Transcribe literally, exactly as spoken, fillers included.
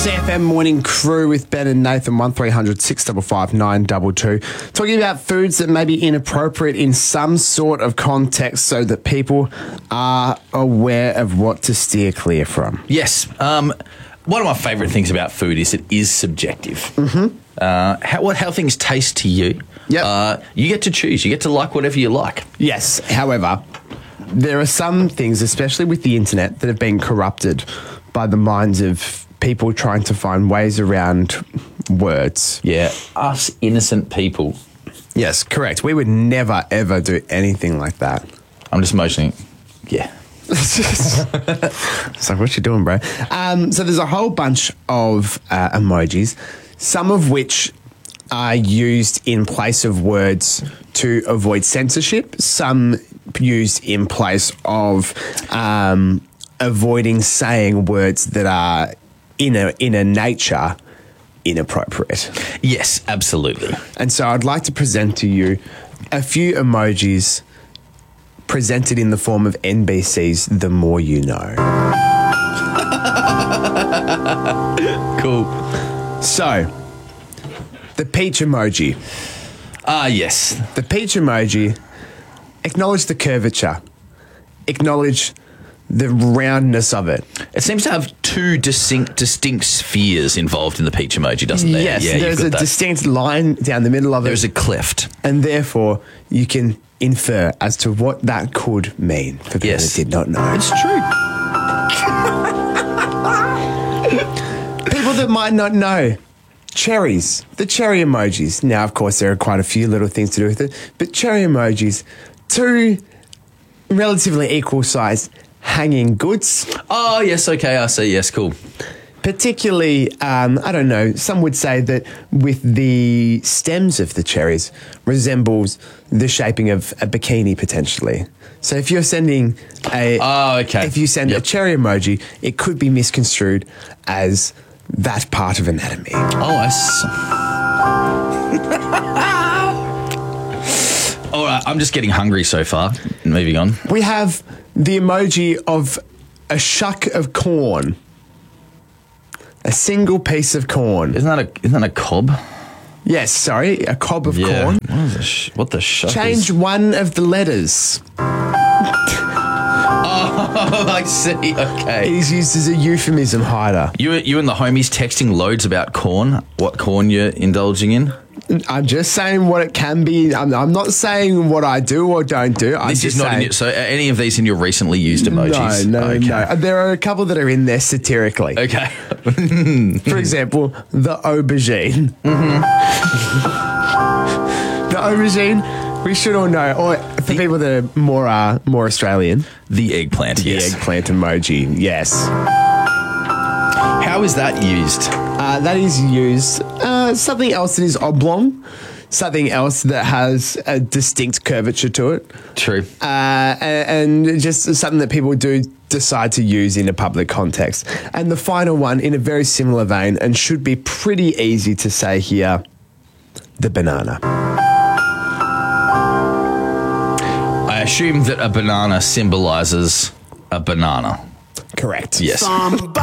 C F M Morning Crew with Ben and Nathan, one three hundred six five five nine two two. Talking about foods that may be inappropriate in some sort of context so that people are aware of what to steer clear from. Yes. Um, one of my favourite things about food is it is subjective. Mm-hmm. Uh, how, what, how things taste to you. Yep. Uh, you get to choose. You get to like whatever you like. Yes, however, there are some things, especially with the internet, that have been corrupted by the minds of people trying to find ways around words. Yeah. Us innocent people. Yes, correct. We would never, ever do anything like that. I'm just motioning. Yeah. It's like, what you doing, bro? Um, so there's a whole bunch of uh, emojis, some of which are used in place of words to avoid censorship, some used in place of um, avoiding saying words that are in a in a nature inappropriate. Yes, absolutely. And so I'd like to present to you a few emojis presented in the form of N B C's The More You Know. Cool. So, the peach emoji. Ah, yes. The peach emoji, acknowledge the curvature. Acknowledge the roundness of it. It seems to have two distinct distinct spheres involved in the peach emoji, doesn't there? Yes, yeah, there's you've a got that. distinct line down the middle of There's it. a cleft. And therefore, you can infer as to what that could mean for people Yes. that did not know. It's true. People that might not know. Cherries, the cherry emojis. Now, of course, there are quite a few little things to do with it, but cherry emojis, two relatively equal size hanging goods. Oh, yes, okay, I see. Yes, cool. Particularly, um, I don't know, some would say that with the stems of the cherries resembles the shaping of a bikini potentially. So if you're sending a... Oh, okay. If you send Yep. a cherry emoji, it could be misconstrued as that part of anatomy. Oh, I see. All right, I'm just getting hungry so far. Moving on. We have the emoji of a shuck of corn. A single piece of corn. Isn't that a isn't that a cob? Yes, sorry, a cob of corn. What, is the sh- what the shuck Change is? one of the letters. Oh, I see. It Okay. is used as a euphemism hider. You you and the homies texting loads about corn. What corn you're indulging in? I'm just saying what it can be. I'm, I'm not saying what I do or don't do. I'm This just is not saying, in your, so. Are any of these in your recently used emojis? No, no, okay. no. There are a couple that are in there satirically. Okay. For example, the aubergine. Mm-hmm. The aubergine, we should all know, or for people that are more uh, more Australian, The eggplant. the Yes. eggplant emoji. Yes. How is that used? Uh, that is used. Uh, something else that is oblong. Something else that has a distinct curvature to it. True. Uh, and, and just something that people do decide to use in a public context. And the final one, in a very similar vein, and should be pretty easy to say here, the banana. I assume that a banana symbolises a banana. Correct. Yes. Somebody